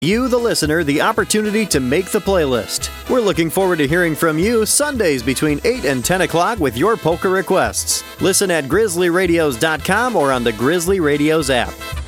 You, the listener, the opportunity to make the playlist. We're looking forward to hearing from you Sundays between 8 and 10 o'clock with your polka requests. Listen at grizzlyradios.com or on the Grizzly Radios app.